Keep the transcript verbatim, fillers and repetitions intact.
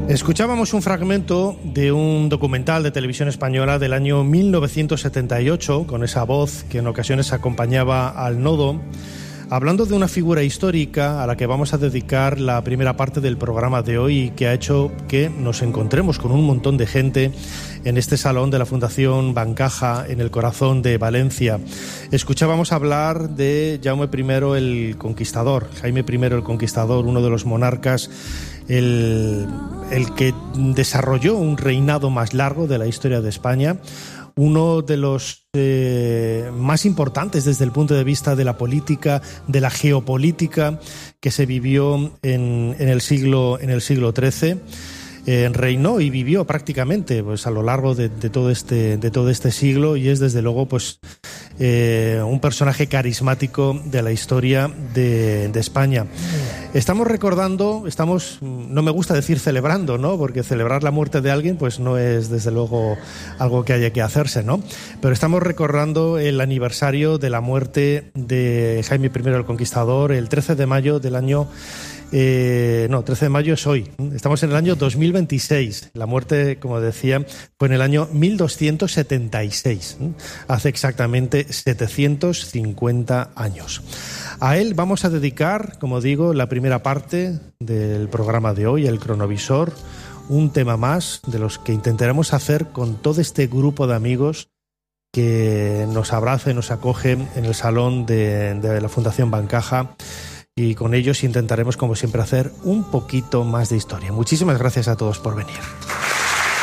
Escuchábamos un fragmento de un documental de televisión española del año mil novecientos setenta y ocho, con esa voz que en ocasiones acompañaba al Nodo, hablando de una figura histórica a la que vamos a dedicar la primera parte del programa de hoy y que ha hecho que nos encontremos con un montón de gente en este salón de la Fundación Bancaja en el corazón de Valencia. Escuchábamos hablar de Jaume primero el Conquistador, Jaime primero el Conquistador, uno de los monarcas, el, el que desarrolló un reinado más largo de la historia de España, uno de los eh, más importantes desde el punto de vista de la política, de la geopolítica que se vivió en, en el siglo, en el siglo trece. Eh, reinó y vivió prácticamente pues a lo largo de, de todo este de todo este siglo y es desde luego pues eh, un personaje carismático de la historia de, de España. Estamos recordando, estamos, no me gusta decir celebrando, ¿no? Porque celebrar la muerte de alguien pues no es desde luego algo que haya que hacerse, ¿no? Pero estamos recordando el aniversario de la muerte de Jaime primero el Conquistador el trece de mayo del año Eh, no, trece de mayo es hoy. Estamos en el año dos mil veintiséis. La muerte, como decía, fue en el año mil doscientos setenta y seis. Hace exactamente setecientos cincuenta años. A él vamos a dedicar, como digo, la primera parte del programa de hoy, el cronovisor, un tema más de los que intentaremos hacer con todo este grupo de amigos que nos abraza y nos acoge en el salón de, de la Fundación Bancaja. Y con ellos intentaremos, como siempre, hacer un poquito más de historia. Muchísimas gracias a todos por venir.